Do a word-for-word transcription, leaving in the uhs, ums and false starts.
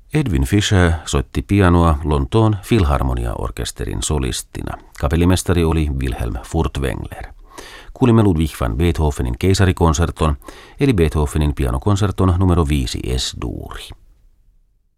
Edwin Fischer soitti pianoa Lontoon Filharmonia-orkesterin solistina. Kapellimestari oli Wilhelm Furtwängler. Kuulimme Ludwig van Beethovenin keisarikonserton, eli Beethovenin pianokonserton numero viisi S-duuri.